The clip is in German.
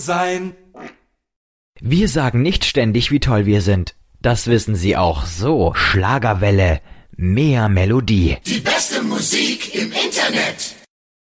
sein. Wir sagen nicht ständig, wie toll wir sind. Das wissen Sie auch so. Schlagerwelle, mehr Melodie. Die beste Musik im Internet.